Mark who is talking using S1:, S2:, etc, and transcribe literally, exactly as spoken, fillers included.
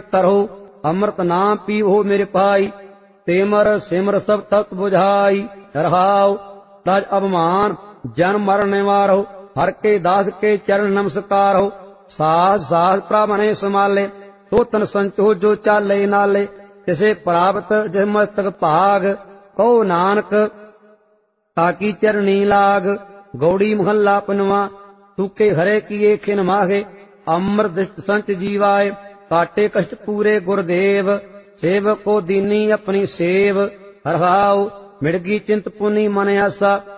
S1: तरहो, अमृत नाम पीवो मेरे पाई, तेमर सिमर सब तख्त बुझाई। रहाओ तज अभिमान जन्म मरण निवारो, हर के दास के चरण नमस्कार हो। सास सास प्रावणे समाले, तो तन संचो जो चाले नाले, तिसे प्राप्त जिस मस्तक भाग, कहो नानक ताकी चरणी लाग। गौड़ी महला पनवा, सूखे हरे किए खिन माहे, अमृत दृष्ट संच जीवाए, काटे कष्ट पूरे गुरुदेव। सेवक को दीनी अपनी सेव, हरहाओ मिड़गी चिंत पुनी मन आसा,